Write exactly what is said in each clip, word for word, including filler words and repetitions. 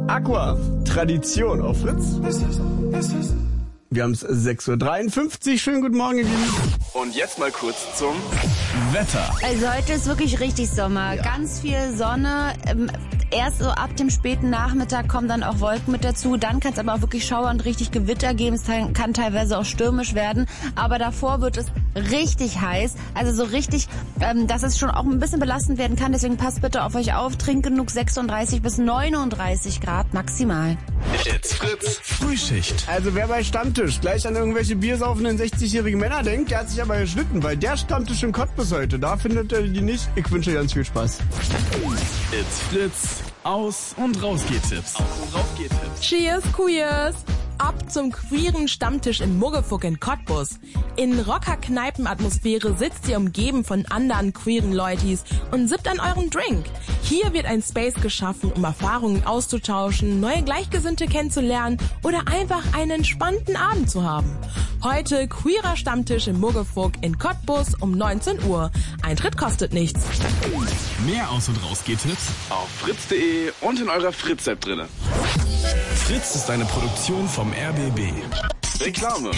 Aqua, Tradition auf Fritz. Wir haben es sechs Uhr dreiundfünfzig. Schönen guten Morgen, ihr Lieben. Und jetzt mal kurz zum Wetter. Also heute ist wirklich richtig Sommer. Ja. Ganz viel Sonne. Erst so ab dem späten Nachmittag kommen dann auch Wolken mit dazu. Dann kann es aber auch wirklich Schauer und richtig Gewitter geben. Es kann teilweise auch stürmisch werden. Aber davor wird es richtig heiß. Also so richtig, ähm, dass es schon auch ein bisschen belastend werden kann. Deswegen passt bitte auf euch auf. Trinkt genug, sechsunddreißig bis neununddreißig Grad maximal. It's Fritz Frühschicht. Also wer bei Stammtisch gleich an irgendwelche biersaufenden sechzigjährigen Männer denkt, der hat sich aber geschnitten, weil der Stammtisch in Cottbus heute, da findet er die nicht. Ich wünsche ganz viel Spaß. It's Fritz. Aus- und Rausgehtipps. Aus- und Rausgehtipps. Cheers, Queers! Ab zum queeren Stammtisch im Muggefuck in Cottbus. In Rocker-Kneipen-Atmosphäre sitzt ihr umgeben von anderen queeren Leutis und sippt an eurem Drink. Hier wird ein Space geschaffen, um Erfahrungen auszutauschen, neue Gleichgesinnte kennenzulernen oder einfach einen entspannten Abend zu haben. Heute queerer Stammtisch im Muggefuck in Cottbus um neunzehn Uhr. Eintritt kostet nichts. Mehr Aus- und Rausgehtipps auf fritz punkt de und in eurer Fritz-App drinne. Fritz ist eine Produktion vom R B B. Reklame.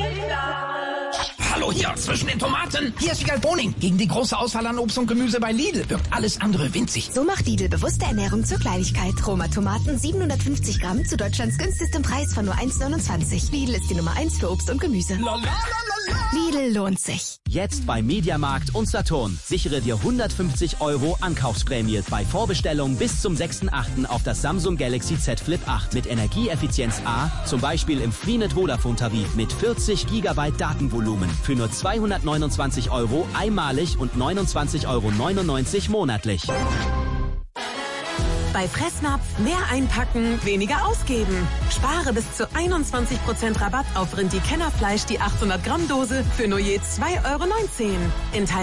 Hallo hier zwischen den Tomaten. Hier ist Vigal Boning. Gegen die große Auswahl an Obst und Gemüse bei Lidl wirkt alles andere winzig. So macht Lidl bewusste Ernährung zur Kleinigkeit. Roma Tomaten siebenhundertfünfzig Gramm zu Deutschlands günstigstem Preis von nur eins neunundzwanzig. Lidl ist die Nummer eins für Obst und Gemüse. Lidl lohnt sich. Jetzt bei Mediamarkt und Saturn. Sichere dir hundertfünfzig Euro Ankaufsprämie bei Vorbestellung bis zum sechsten achten auf das Samsung Galaxy Z Flip acht mit Energieeffizienz A, zum Beispiel im Freenet Vodafone Tarif mit vierzig Gigabyte Datenvolumen für nur zweihundertneunundzwanzig Euro einmalig und neunundzwanzig Euro neunundneunzig monatlich. Bei Fressnapf mehr einpacken, weniger ausgeben. Spare bis zu einundzwanzig Prozent Rabatt auf Rindi Kennerfleisch die achthundert Gramm Dose für nur je zwei Euro neunzehn. Enthalten